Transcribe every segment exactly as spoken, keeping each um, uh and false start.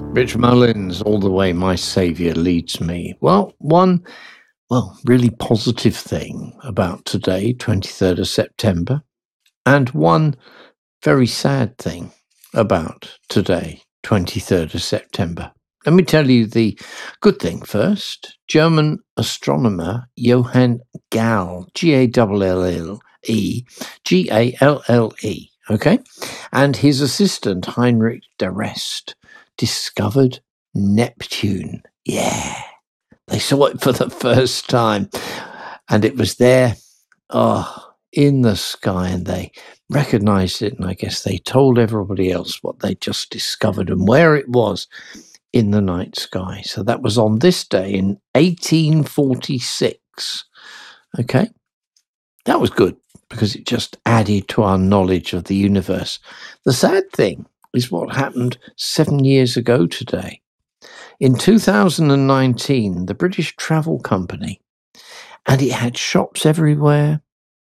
Rich Mullins, All the Way My Saviour Leads Me. Well, one, well, really positive thing about today, twenty-third of September, and one very sad thing about today, twenty-third of September. Let me tell you the good thing first. German astronomer Johann Galle, G A L L L E, G A L L E, okay, and his assistant Heinrich d'Arrest discovered Neptune. Yeah, they saw it for the first time, and it was there, oh, in the sky, and they recognized it, and I guess they told everybody else what they just discovered and where it was in the night sky. So that was on this day in eighteen forty-six. Okay, that was good because it just added to our knowledge of the universe. The sad thing is what happened seven years ago today. In two thousand nineteen, the British Travel Company, and it had shops everywhere.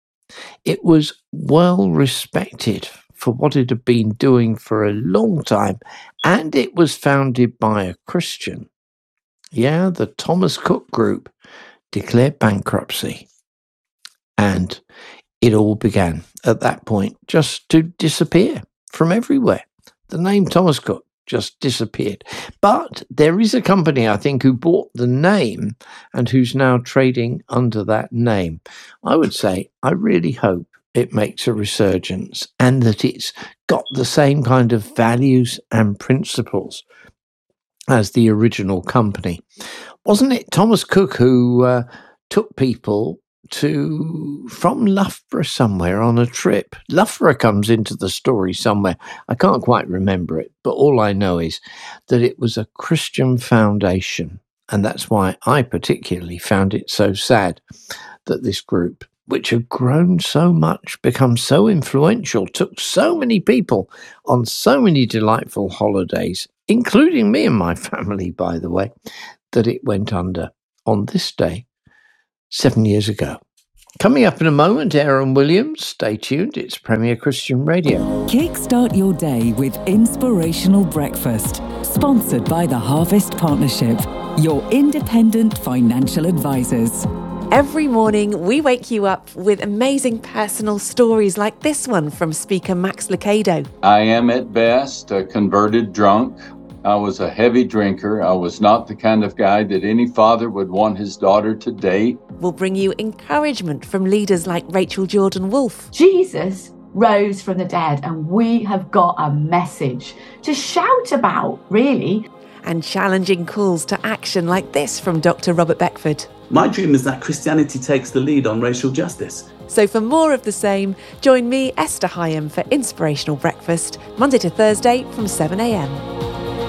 It was well respected for what it had been doing for a long time, and it was founded by a Christian. Yeah, the Thomas Cook Group declared bankruptcy, and it all began at that point just to disappear from everywhere. The name Thomas Cook just disappeared. But there is a company, I think, who bought the name and who's now trading under that name. I would say, I really hope it makes a resurgence and that it's got the same kind of values and principles as the original company. Wasn't it Thomas Cook who uh, took people to from Loughborough somewhere on a trip? Loughborough comes into the story somewhere. I can't quite remember it, but all I know is that it was a Christian foundation, and that's why I particularly found it so sad that this group, which had grown so much, become so influential, took so many people on so many delightful holidays, including me and my family, by the way, that it went under on this day seven years ago. Coming up in a moment, Aaron Williams. Stay tuned. It's Premier Christian Radio. Kickstart your day with Inspirational Breakfast, sponsored by the Harvest Partnership, your independent financial advisors. Every morning, we wake you up with amazing personal stories like this one from speaker Max Lucado. I am at best a converted drunk. I was a heavy drinker. I was not the kind of guy that any father would want his daughter to date. We'll bring you encouragement from leaders like Rachel Jordan Wolfe. Jesus rose from the dead, and we have got a message to shout about, really. And challenging calls to action like this from Doctor Robert Beckford. My dream is that Christianity takes the lead on racial justice. So for more of the same, join me, Esther Hyam, for Inspirational Breakfast, Monday to Thursday from seven a.m.